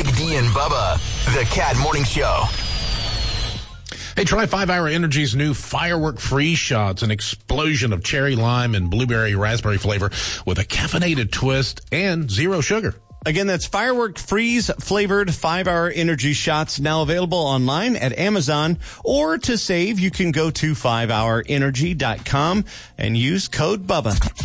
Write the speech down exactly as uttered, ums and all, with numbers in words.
Big D and Bubba, the Cat Morning Show. Hey, try five hour Energy's new Firework Freeze Shots, an explosion of cherry, lime, and blueberry raspberry flavor with a caffeinated twist and zero sugar. Again, that's Firework Freeze flavored five hour Energy Shots, now available online at Amazon. Or to save, you can go to five hour energy dot com and use code BUBBA.